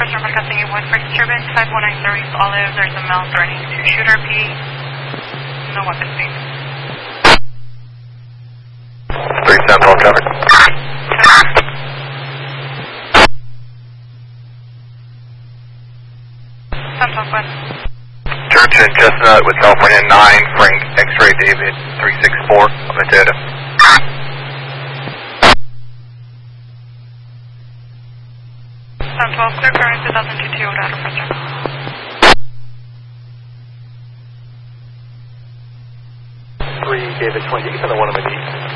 First number casting in Woodford Turbine, 5193 East Olive. There's a male threatening to shoot RP. No weapon seen. 3 Central traffic. Central, West. Church and Chestnut with California 9, Frank, X-Ray David, 364, on the data. Central, clear current 2022, data pressure. David 20, you can send a 1 on my D.